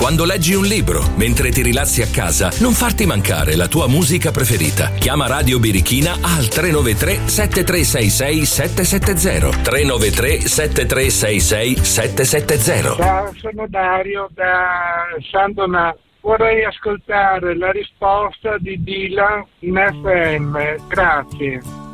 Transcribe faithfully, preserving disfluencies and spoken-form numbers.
quando leggi un libro, mentre ti rilassi a casa, non farti mancare la tua musica preferita. Chiama Radio Birichina al tre nove tre sette tre sei sei sette sette zero. tre nove tre sette tre sei sei sette sette zero. Ciao, sono Dario da San Donato. Vorrei ascoltare la risposta di Dylan in F M. Grazie.